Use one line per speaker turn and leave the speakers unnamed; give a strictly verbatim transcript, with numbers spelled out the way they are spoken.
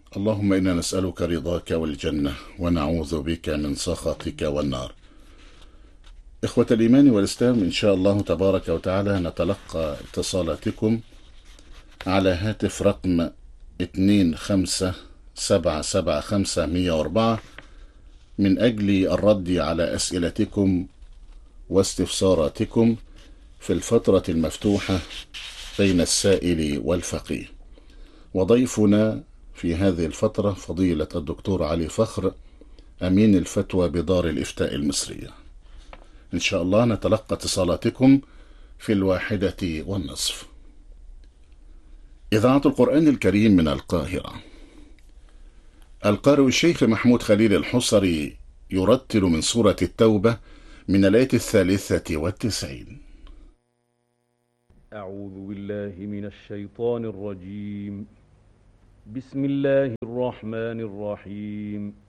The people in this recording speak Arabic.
اللهم إنا نسألك رضاك والجنة ونعوذ بك من سخطك والنار. إخوة الإيمان والإسلام، إن شاء الله تبارك وتعالى نتلقى اتصالاتكم على هاتف رقم اتنين خمسة سبعة سبعة خمسة مية وأربعة من أجل الرد على أسئلتكم واستفساراتكم في الفترة المفتوحة بين السائل والفقيه. وضيفنا في هذه الفترة فضيلة الدكتور علي فخر، أمين الفتوى بدار الإفتاء المصرية. إن شاء الله نتلقى اتصالاتكم في الواحدة والنصف. إذاعة القرآن الكريم من القاهرة. القارئ الشيخ محمود خليل الحصري يرتل من سورة التوبة من الآية الثالثة والتسعين.
أعوذ بالله من الشيطان الرجيم. بسم الله الرحمن الرحيم.